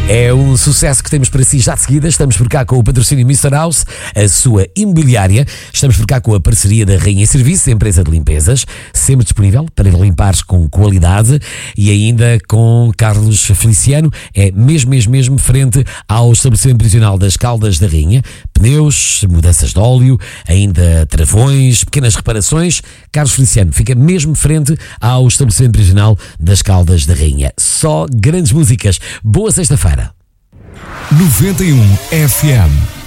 É um sucesso que temos para si já de seguida. Estamos por cá com o patrocínio Mr. House, a sua imobiliária. Estamos por cá com a parceria da Rainha Serviços, empresa de limpezas, sempre disponível para limpares com qualidade, e ainda com Carlos Feliciano, é mesmo frente ao estabelecimento prisional das Caldas da Rainha. Pneus, mudanças de óleo, ainda travões, pequenas reparações. Carlos Feliciano fica mesmo frente ao estabelecimento prisional das Caldas da Rainha. Só grandes músicas. Boa sexta-feira. 91 FM.